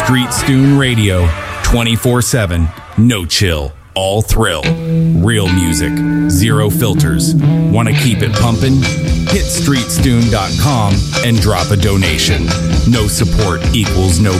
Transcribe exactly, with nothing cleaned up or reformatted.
Street Stoon Radio, twenty-four seven, no chill, all thrill. Real music, zero filters. Want to keep it pumping? Hit street stoon dot com and drop a donation. No support equals no